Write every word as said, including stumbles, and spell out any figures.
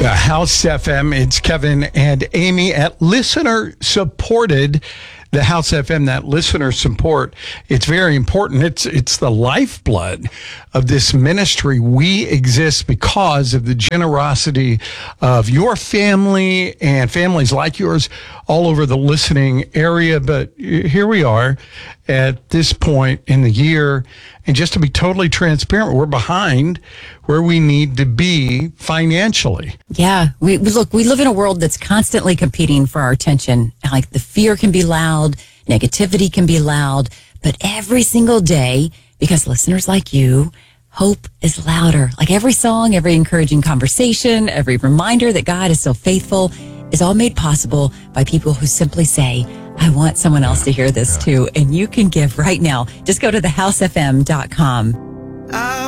The House F M, it's Kevin and Amy at listener supported. The House F M, that listener support, it's very important. It's it's the lifeblood of this ministry. We exist because of the generosity of your family and families like yours all over the listening area. But here we are at this point in the year. And just to be totally transparent, we're behind where we need to be financially. Yeah. We, we look, we live in a world that's constantly competing for our attention. Like the fear can be loud, negativity can be loud, but every single day, because listeners like you, hope is louder. Like every song, every encouraging conversation, every reminder that God is still faithful is all made possible by people who simply say, I want someone else to hear this too. And you can give right now. Just go to the house f m dot com.